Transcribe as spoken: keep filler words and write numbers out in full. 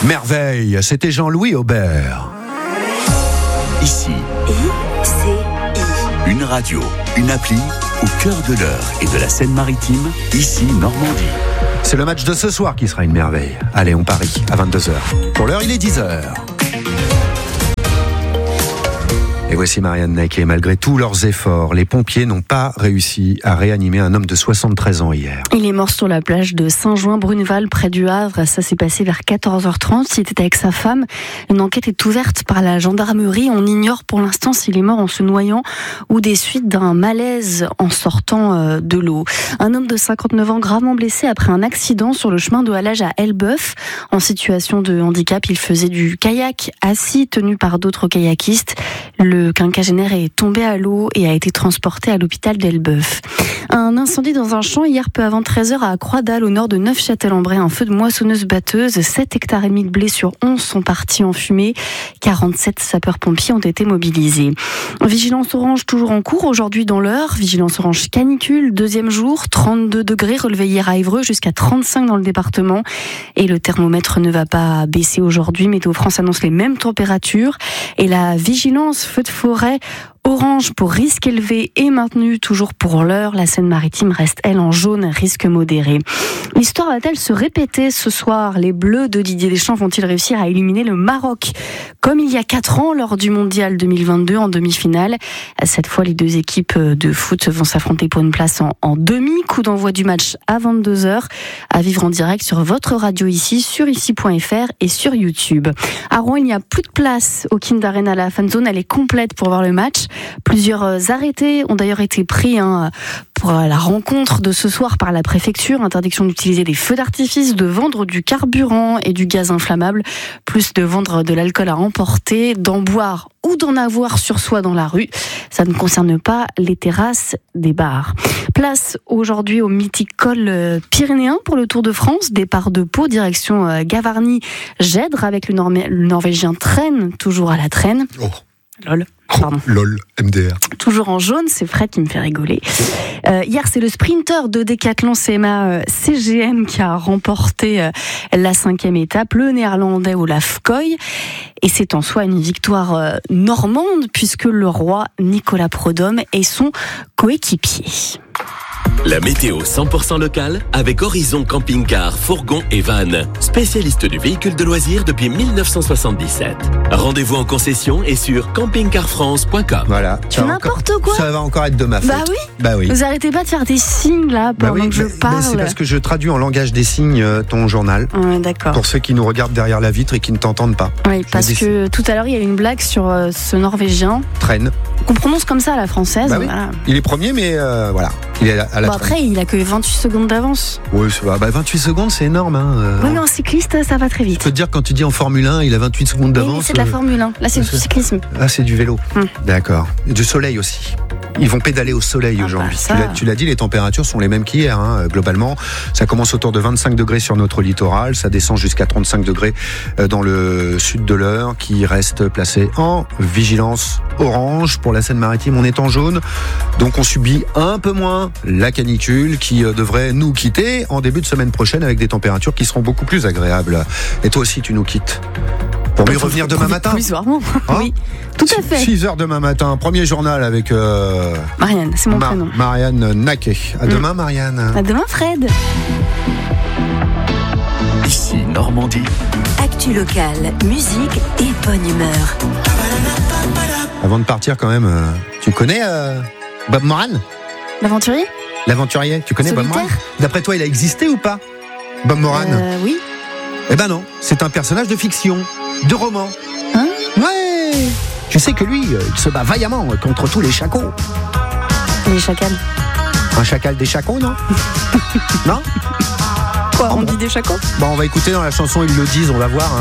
Merveille, c'était Jean-Louis Aubert. Ici, I C I. une radio, une appli au cœur de l'Eure et de la Seine-Maritime, ici Normandie. C'est le match de ce soir qui sera une merveille. Allez, on parie à vingt-deux heures. Pour l'heure, il est dix heures. Et voici Marianne Naquet. Malgré tous leurs efforts, les pompiers n'ont pas réussi à réanimer un homme de soixante-treize ans hier. Il est mort sur la plage de Saint-Jouin-Bruneval, près du Havre. Ça s'est passé vers quatorze heures trente. Il était avec sa femme. Une enquête est ouverte par la gendarmerie. On ignore pour l'instant s'il est mort en se noyant ou des suites d'un malaise en sortant de l'eau. Un homme de cinquante-neuf ans gravement blessé après un accident sur le chemin de halage à Elbeuf. En situation de handicap, il faisait du kayak assis, tenu par d'autres kayakistes. Le quinquagénaire est tombé à l'eau et a été transporté à l'hôpital d'Elbeuf. Un incendie dans un champ hier peu avant treize heures à Croix-Dalle, au nord de Neufchâtel-en-Bray. Un feu de moissonneuse-batteuse. sept hectares et demi de blé sur onze sont partis en fumée. quarante-sept sapeurs-pompiers ont été mobilisés. Vigilance orange toujours en cours aujourd'hui dans l'Eure. Vigilance orange canicule, deuxième jour. trente-deux degrés relevés hier à Évreux, jusqu'à trente-cinq dans le département. Et le thermomètre ne va pas baisser aujourd'hui. Météo France annonce les mêmes températures. Et la vigilance feu de forêt orange pour risque élevé est maintenue toujours pour l'heure. La Seine-Maritime reste, elle, en jaune, risque modéré. L'histoire va-t-elle se répéter ce soir? Les Bleus de Didier Deschamps vont-ils réussir à éliminer le Maroc comme il y a quatre ans lors du Mondial deux mille vingt-deux en demi-finale? Cette fois, les deux équipes de foot vont s'affronter pour une place en, en demi. Coup d'envoi du match à vingt-deux heures. À vivre en direct sur votre radio ici, sur ici point f r et sur YouTube. À Rouen, il n'y a plus de place au Kind Arena. La fan zone, elle est complète pour voir le match. Plusieurs arrêtés ont d'ailleurs été pris hein, pour la rencontre de ce soir par la préfecture. Interdiction d'utiliser des feux d'artifice, de vendre du carburant et du gaz inflammable, plus de vendre de l'alcool à emporter, d'en boire ou d'en avoir sur soi dans la rue. Ça ne concerne pas les terrasses des bars. Place aujourd'hui au mythique col pyrénéen pour le Tour de France. Départ de Pau, direction Gavarnie-Gèdre avec le, Norm- le Norvégien Traine, toujours à la traîne. Oh. Lol. Pardon. Lol, M D R. Toujours en jaune, c'est Fred qui me fait rigoler. Euh, hier, c'est le sprinter de Décathlon C M A euh, C G M qui a remporté euh, la cinquième étape, le néerlandais Olaf Koy. Et c'est en soi une victoire euh, normande puisque le roi Nicolas Prodhomme est son coéquipier. La météo cent pour cent locale avec Horizon Camping-Car, Fourgon et Van. Spécialiste du véhicule de loisirs depuis dix-neuf cent soixante-dix-sept. Rendez-vous en concession et sur camping car france point com. Voilà. Tu n'importe encore, quoi. Ça va encore être de ma faute. Bah oui. Bah oui. Vous arrêtez pas de faire des signes là pendant bah oui, que je mais, parle. mais c'est parce que je traduis en langage des signes euh, ton journal. Ouais, d'accord. Pour ceux qui nous regardent derrière la vitre et qui ne t'entendent pas. Oui, parce que tout à l'heure il y a eu une blague sur euh, ce Norvégien. Traîne. Qu'on prononce comme ça à la française. Bah oui. Voilà. Il est premier, mais euh, voilà. Il est à, à la bon, après, il a que vingt-huit secondes d'avance. Oui, ça va. Bah, vingt-huit secondes, c'est énorme. Hein, euh... Oui, mais en cycliste, ça va très vite. Je peux te dire, quand tu dis en Formule un, il a vingt-huit secondes d'avance. Oui, c'est de la Formule un. Là, c'est du cyclisme. Ah, c'est du vélo. Hum. D'accord. Et du soleil aussi. Ils vont pédaler au soleil ah aujourd'hui. Bah, tu, l'as, tu l'as dit, les températures sont les mêmes qu'hier. Hein, globalement, ça commence autour de vingt-cinq degrés sur notre littoral. Ça descend jusqu'à trente-cinq degrés dans le sud de l'Eure, qui reste placé en vigilance orange. Pour la Seine-Maritime, on est en jaune. Donc, on subit un peu moins la canicule qui devrait nous quitter en début de semaine prochaine avec des températures qui seront beaucoup plus agréables. Et toi aussi, tu nous quittes. Pour mieux revenir demain matin. Plus vraiment. Hein oui, tout à fait. six heures demain matin, premier journal avec euh, Marianne, c'est mon Mar- prénom. Marianne Naquet. À mmh. demain, Marianne. À demain, Fred. Ici Normandie. Actu locale, musique et bonne humeur. Avant de partir, quand même, euh, tu connais euh, Bob Moran? L'aventurier? L'aventurier, tu connais Solitaire? Bob Moran? D'après toi, il a existé ou pas, Bob Moran? euh, Oui. Eh ben non, c'est un personnage de fiction, de roman. Hein? Ouais. Tu sais que lui, il se bat vaillamment contre tous les chacals. Les chacals. Un chacal des chacals, non? Non? Quoi, oh, on bon. dit des chacals? Bon, on va écouter dans la chanson, ils le disent, on va voir. Hein.